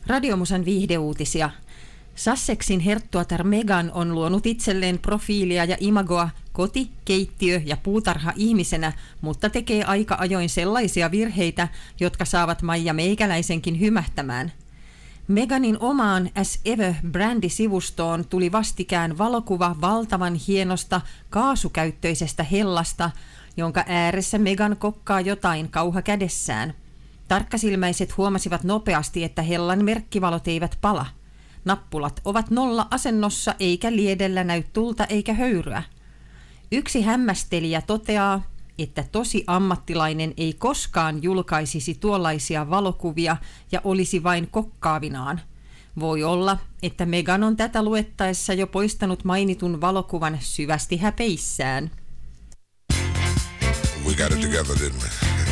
Radiomusan viihdeuutisia. Sussexin herttuatar Meghan on luonut itselleen profiilia ja imagoa koti-, keittiö- ja puutarha-ihmisenä, mutta tekee aika ajoin sellaisia virheitä, jotka saavat Maija meikäläisenkin hymähtämään. Meghanin omaan As Ever-brändisivustoon tuli vastikään valokuva valtavan hienosta kaasukäyttöisestä hellasta, jonka ääressä Meghan kokkaa jotain kauha kädessään. Tarkkasilmäiset huomasivat nopeasti, että hellan merkkivalot eivät pala. Nappulat ovat nolla-asennossa eikä liedellä näy tulta eikä höyryä. Yksi hämmästelijä toteaa, että tosi ammattilainen ei koskaan julkaisisi tuollaisia valokuvia ja olisi vain kokkaavinaan. Voi olla, että Meghan on tätä luettaessa jo poistanut mainitun valokuvan syvästi häpeissään. We got it together, didn't we?